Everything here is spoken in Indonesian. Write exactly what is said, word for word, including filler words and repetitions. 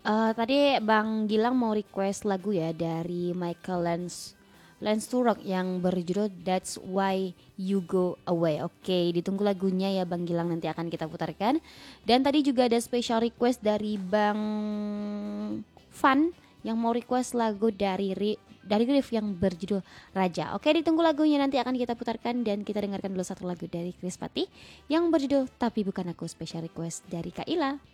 Eh, tadi Bang Gilang mau request lagu ya dari Michael Lance Lance Turok yang berjudul That's Why You Go Away. Oke, ditunggu lagunya ya Bang Gilang, nanti akan kita putarkan. Dan tadi juga ada special request dari Bang Fan yang mau request lagu dari Ri, dari Griff yang berjudul Raja. Oke, ditunggu lagunya, nanti akan kita putarkan dan kita dengarkan dulu satu lagu dari Chris Patti yang berjudul Tapi Bukan Aku, special request dari Kak Ila.